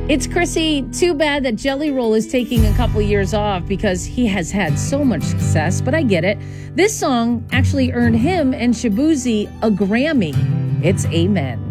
It's Chrissy. Too bad that Jelly Roll is taking a couple years off because he has had so much success, but I get it. This song actually earned him and Shaboozey a Grammy. It's Amen.